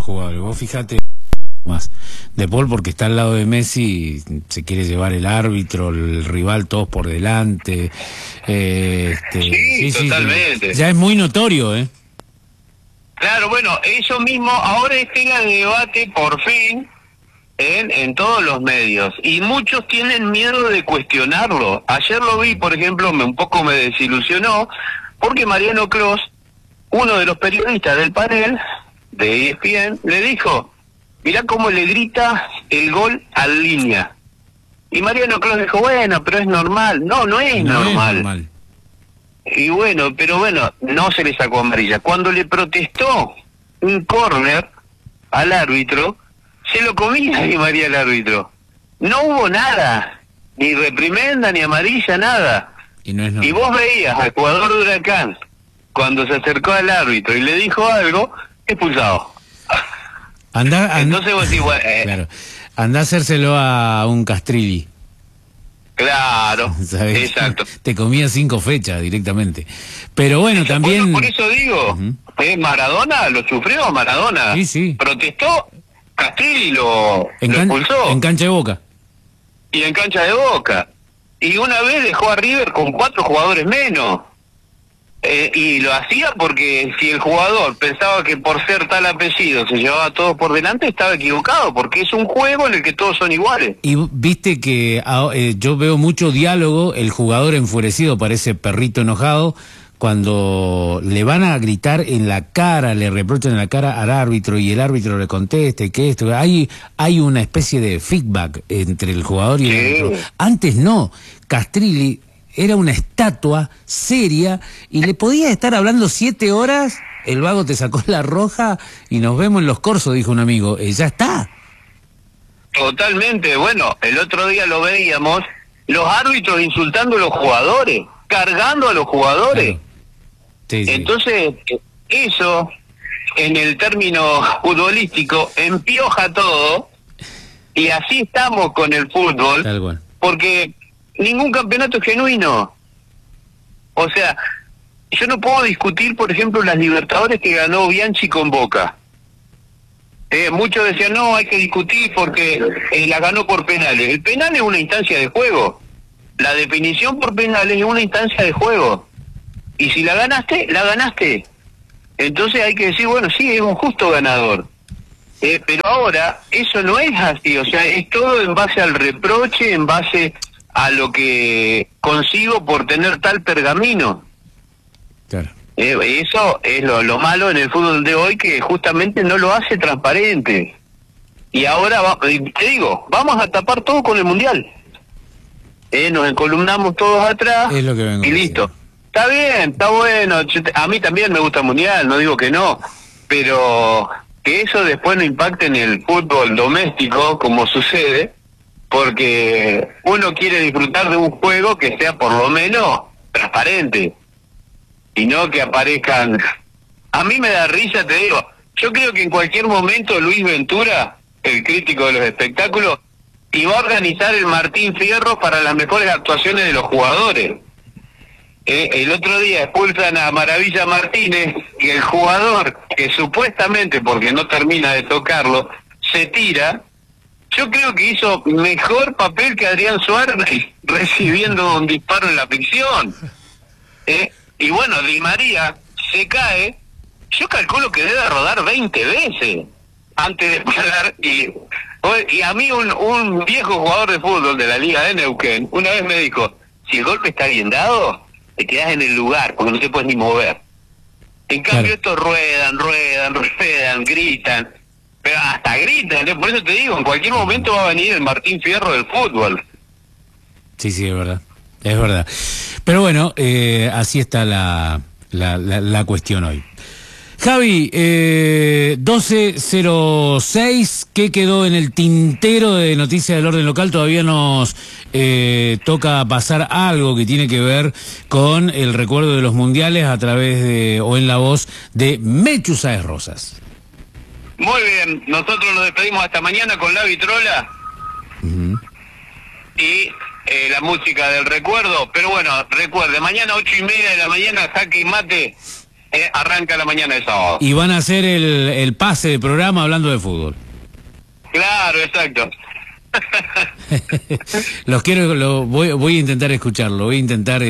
los jugadores. Vos fijate más. De Paul, porque está al lado de Messi, se quiere llevar el árbitro, el rival, todos por delante. Sí, totalmente. Ya es muy notorio, ¿eh? Claro, bueno, eso mismo ahora es tela de debate por fin en todos los medios, y muchos tienen miedo de cuestionarlo. Ayer lo vi, por ejemplo, un poco me desilusionó, porque Mariano Clos, uno de los periodistas del panel de ESPN, le dijo: mirá cómo le grita el gol al línea. Y Mariano Clos dijo: bueno, pero es normal. No, no es normal. Y bueno, pero bueno, no se le sacó amarilla. Cuando le protestó un córner al árbitro, se lo comía y María el árbitro. No hubo nada, ni reprimenda, ni amarilla, nada. Y no es normal. Y vos veías al jugador de Huracán, cuando se acercó al árbitro y le dijo algo, expulsado. Entonces vos decís, bueno, claro, andá a hacérselo a un Castrilli. Claro, ¿sabes? exacto. Te comía 5 fechas directamente. Pero bueno, también... Bueno, por eso digo, Maradona lo sufrió, Maradona. Sí. Protestó, Castrilli lo expulsó. En cancha de Boca. Y en cancha de Boca. Y una vez dejó a River con 4 jugadores menos. Y lo hacía porque si el jugador pensaba que por ser tal apellido se llevaba a todos por delante, estaba equivocado, porque es un juego en el que todos son iguales. Y viste que yo veo mucho diálogo, el jugador enfurecido parece perrito enojado, cuando le van a gritar en la cara, le reprochan en la cara al árbitro y el árbitro le conteste que esto, hay una especie de feedback entre el jugador y el árbitro. Antes no, Castrilli era una estatua seria y le podía estar hablando 7 horas, el vago te sacó la roja y nos vemos en los corsos, dijo un amigo, ya está. Totalmente, bueno, el otro día lo veíamos, los árbitros insultando a los jugadores, cargando a los jugadores. Claro. Sí. Entonces, eso, en el término futbolístico, empioja todo, y así estamos con el fútbol, Tal cual. porque ningún campeonato es genuino. O sea, yo no puedo discutir, por ejemplo, las Libertadores que ganó Bianchi con Boca. Muchos decían, no, hay que discutir porque la ganó por penales. El penal es una instancia de juego. La definición por penales es una instancia de juego. Y si la ganaste, la ganaste. Entonces hay que decir, bueno, sí, es un justo ganador. Pero ahora, eso no es así. O sea, es todo en base al reproche, en base a lo que consigo por tener tal pergamino. Claro. Eso es lo malo en el fútbol de hoy, que justamente no lo hace transparente. Y ahora, te digo, vamos a tapar todo con el Mundial. Nos encolumnamos todos atrás Es lo que vengo y listo. Está bien, está bueno. A mí también me gusta el Mundial, no digo que no. Pero que eso después no impacte en el fútbol doméstico, como sucede, porque uno quiere disfrutar de un juego que sea por lo menos transparente y no que aparezcan. A mí me da risa, te digo, yo creo que en cualquier momento Luis Ventura, el crítico de los espectáculos, iba a organizar el Martín Fierro para las mejores actuaciones de los jugadores. El otro día expulsan a Maravilla Martínez y el jugador, que supuestamente, porque no termina de tocarlo, se tira. Yo creo que hizo mejor papel que Adrián Suárez recibiendo un disparo en la ficción. Y bueno, Di María se cae, yo calculo que debe rodar 20 veces antes de parar. Y a mí un viejo jugador de fútbol de la Liga de Neuquén una vez me dijo, si el golpe está bien dado, te quedás en el lugar porque no te puedes ni mover. En cambio estos ruedan, gritan. Pero hasta gritan, por eso te digo, en cualquier momento va a venir el Martín Fierro del fútbol. Sí, es verdad, es verdad. Pero bueno, así está la cuestión hoy. Javi, 12:06, ¿qué quedó en el tintero de Noticias del Orden Local? Todavía nos toca pasar algo que tiene que ver con el recuerdo de los mundiales a través de, o en la voz de Mechu Sáez Rosas. Muy bien, nosotros nos despedimos hasta mañana con la vitrola y la música del recuerdo, pero bueno, recuerde, mañana 8:30 de la mañana, Jaque y Mate arranca la mañana de sábado. Y van a hacer el pase de programa hablando de fútbol. Claro, exacto. Los quiero, voy a intentar escucharlo, voy a intentar,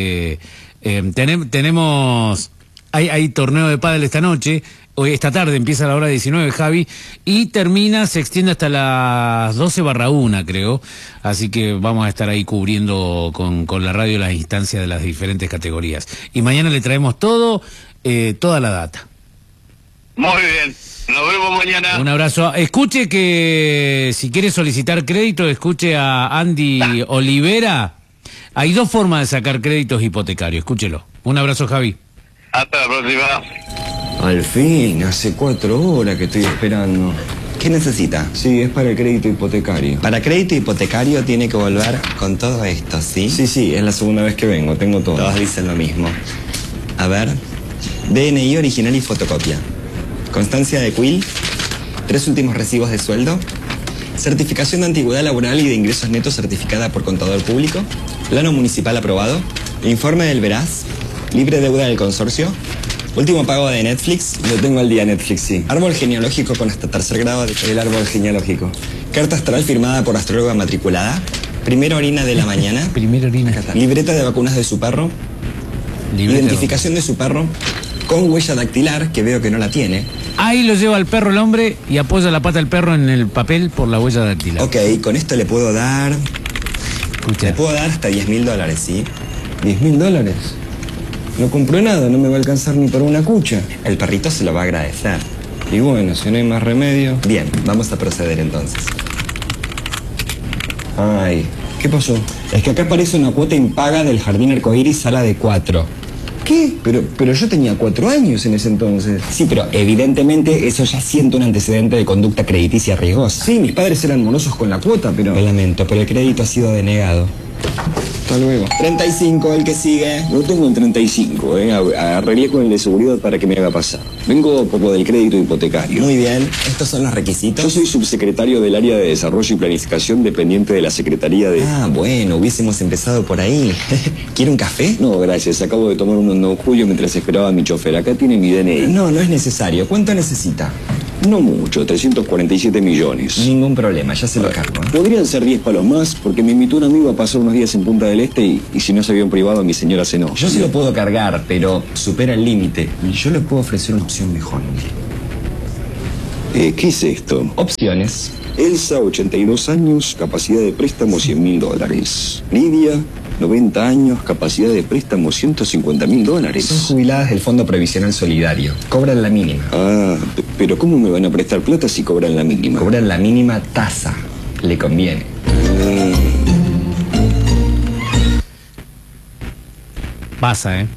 tenemos, hay torneo de pádel esta noche, hoy esta tarde empieza a la hora 19, Javi, y se extiende hasta las 12/1, creo, así que vamos a estar ahí cubriendo con la radio las instancias de las diferentes categorías. Y mañana le traemos toda la data. Muy bien. Nos vemos mañana. Un abrazo. Escuche que si quiere solicitar crédito, escuche a Andy Olivera. Hay 2 formas de sacar créditos hipotecarios. Escúchelo. Un abrazo, Javi. Hasta la próxima. Al fin, hace 4 horas que estoy esperando. ¿Qué necesita? Sí, es para el crédito hipotecario. Para crédito hipotecario tiene que volver con todo esto, ¿sí? Sí, es la segunda vez que vengo, tengo todo. Todos dicen lo mismo. A ver, DNI original y fotocopia. Constancia de CUIL, 3 últimos recibos de sueldo, certificación de antigüedad laboral y de ingresos netos certificada por contador público, plano municipal aprobado, informe del Veraz, libre deuda del consorcio, último pago de Netflix. Lo tengo al día Netflix, sí. Árbol genealógico con hasta 3er grado de... El árbol genealógico. Carta astral firmada por astróloga matriculada, primera orina de la mañana, Primera orina. libreta de vacunas de su perro, identificación de su perro, con huella dactilar, que veo que no la tiene. Ahí lo lleva el perro el hombre y apoya la pata del perro en el papel por la huella dactilar. Ok, con esto le puedo dar... Escucha. Le puedo dar hasta $10.000, ¿sí? $10.000. No compro nada, no me va a alcanzar ni para una cucha. El perrito se lo va a agradecer. Y bueno, si no hay más remedio... Bien, vamos a proceder entonces. Ay, ¿qué pasó? Es que acá aparece una cuota impaga del Jardín Arcoíris, sala de 4. ¿Qué? Pero yo tenía 4 años en ese entonces. Sí, pero evidentemente eso ya siente un antecedente de conducta crediticia riesgosa. Sí, mis padres eran morosos con la cuota, pero... Lo lamento, pero el crédito ha sido denegado. Hasta luego. 35, el que sigue. No tengo el 35, arreglé con el de seguridad para que me haga pasar. Vengo por lo del crédito hipotecario. Muy bien, estos son los requisitos. Yo soy subsecretario del área de desarrollo y planificación dependiente de la Secretaría de... Ah, bueno, hubiésemos empezado por ahí. ¿Quiere un café? No, gracias, acabo de tomar un Don Julio mientras esperaba a mi chofer. Acá tiene mi DNI. No, no es necesario. ¿Cuánto necesita? No mucho, 347 millones. Ningún problema, ya se lo cargo. Podrían ser 10 palos más, porque me invitó un amigo a pasar unos días en Punta del Este y si no es avión privado, mi señora se enoja. Yo se lo puedo cargar, pero supera el límite. Y yo le puedo ofrecer una opción mejor, mire. ¿Qué es esto? Opciones. Elsa, 82 años, capacidad de préstamo $100.000. Lidia, 90 años, capacidad de préstamo $150.000. Son jubiladas del Fondo Previsional Solidario. Cobran la mínima. Ah, pero ¿cómo me van a prestar plata si cobran la mínima? Cobran la mínima tasa. Le conviene. Pasa,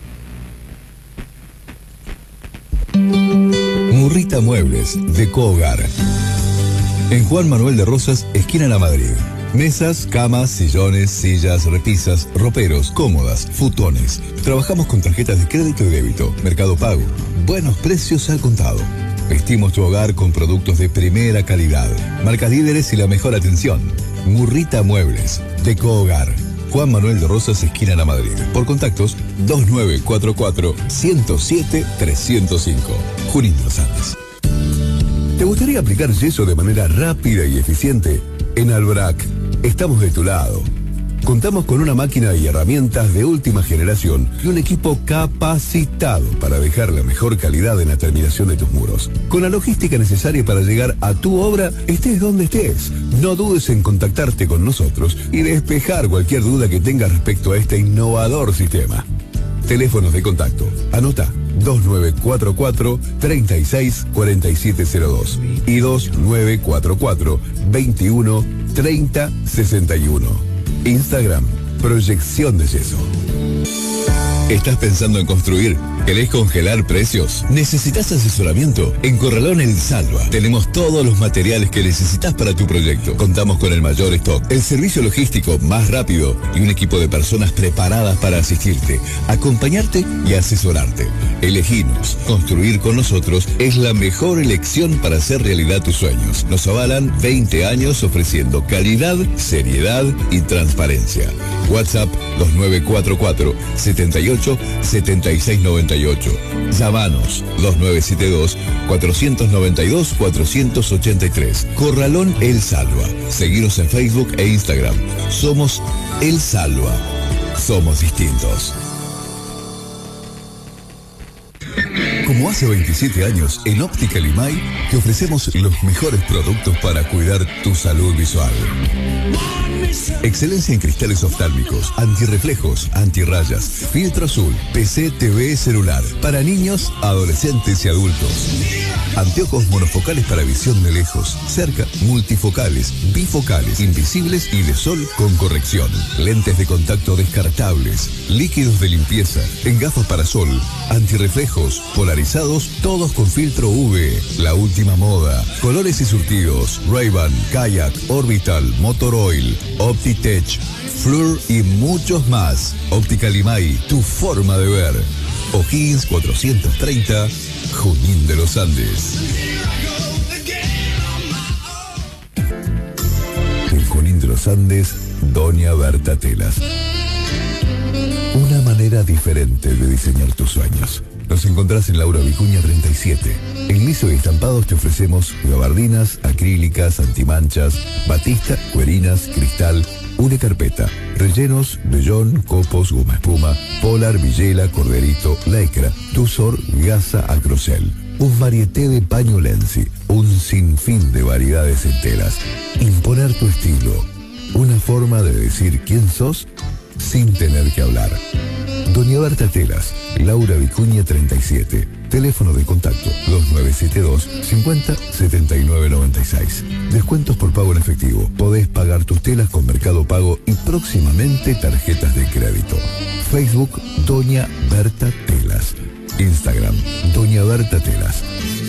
Murrita Muebles, de Cohogar. En Juan Manuel de Rosas, esquina La Madrid. Mesas, camas, sillones, sillas, repisas, roperos, cómodas, futones. Trabajamos con tarjetas de crédito y débito, Mercado Pago. Buenos precios al contado. Vestimos tu hogar con productos de primera calidad. Marcas líderes y la mejor atención. Murrita Muebles, de Cohogar. Juan Manuel de Rosas, esquina La Madrid. Por contactos, 2944-107-305. Junín de los Andes. ¿Te gustaría aplicar yeso de manera rápida y eficiente? En Albrac, estamos de tu lado. Contamos con una máquina y herramientas de última generación y un equipo capacitado para dejar la mejor calidad en la terminación de tus muros. Con la logística necesaria para llegar a tu obra, estés donde estés. No dudes en contactarte con nosotros y despejar cualquier duda que tengas respecto a este innovador sistema. Teléfonos de contacto. Anota 2944-364702 y 2944-213061. Instagram, Proyección de Yeso. ¿Estás pensando en construir? ¿Querés congelar precios? ¿Necesitas asesoramiento? En Corralón El Salva tenemos todos los materiales que necesitas para tu proyecto. Contamos con el mayor stock, el servicio logístico más rápido y un equipo de personas preparadas para asistirte, acompañarte y asesorarte. Eleginos. Construir con nosotros es la mejor elección para hacer realidad tus sueños. Nos avalan 20 años ofreciendo calidad, seriedad y transparencia. WhatsApp 2944 78 7691. 38. Llámanos 2972-492-483. Corralón El Salva. Seguinos en Facebook e Instagram. Somos El Salva. Somos distintos. Como hace 27 años, en Óptica Limay te ofrecemos los mejores productos para cuidar tu salud visual. Excelencia en cristales oftálmicos, antirreflejos, antirrayas, filtro azul, PC, TV, celular, para niños, adolescentes y adultos. Anteojos monofocales para visión de lejos, cerca, multifocales, bifocales, invisibles y de sol con corrección. Lentes de contacto descartables, líquidos de limpieza, en gafas para sol, antirreflejos, polarizados, todos con filtro UV. La última moda, colores y surtidos, Ray-Ban, Kayak, Orbital, Motor Oil, Optitech, Fleur y muchos más. Óptica Limay, tu forma de ver. O'Higgins 430, Junín de los Andes. En Junín de los Andes, Doña Berta Telas. Una manera diferente de diseñar tus sueños. Nos encontrás en Laura Vicuña 37. En liso y estampados te ofrecemos gabardinas, acrílicas, antimanchas, batista, cuerinas, cristal, una carpeta, rellenos, vellón, copos, goma espuma, polar, villela, corderito, lycra, tusor, gasa, acrocel. Un varieté de paño Lenzi, un sinfín de variedades en telas. Imponer tu estilo. Una forma de decir quién sos sin tener que hablar. Doña Berta Telas, Laura Vicuña 37. Teléfono de contacto 2972 50 79 96. Descuentos por pago en efectivo. Podés pagar tus telas con Mercado Pago y próximamente tarjetas de crédito. Facebook Doña Berta Telas. Instagram Doña Berta Telas.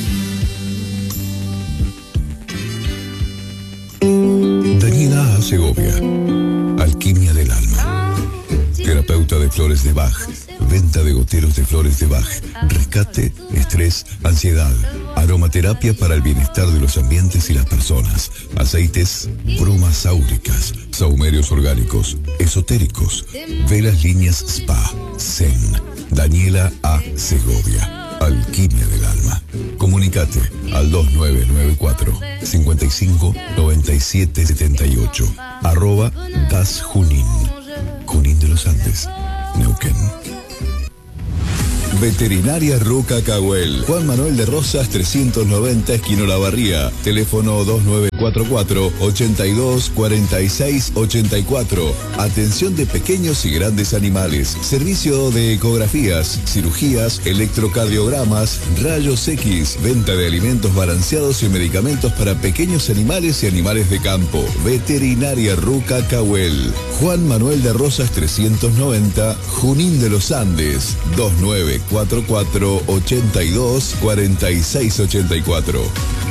Daniela A. Segovia, Alquimia del Alma. Terapeuta de flores de Bach, venta de goteros de flores de Bach, rescate, estrés, ansiedad, aromaterapia para el bienestar de los ambientes y las personas, aceites, brumas áuricas, sahumerios orgánicos, esotéricos, velas líneas spa, zen. Daniela A. Segovia, Alquimia del Alma. Comunicate al 2994 55 97 78 @ Junín. Junín de los Andes, Neuquén. Veterinaria Ruca Cahuel. Juan Manuel de Rosas 390, esquina Olavarría. Teléfono 2944-824684. Atención de pequeños y grandes animales. Servicio de ecografías, cirugías, electrocardiogramas, rayos X. Venta de alimentos balanceados y medicamentos para pequeños animales y animales de campo. Veterinaria Ruca Cahuel. Juan Manuel de Rosas 390, Junín de los Andes. 2944-824684.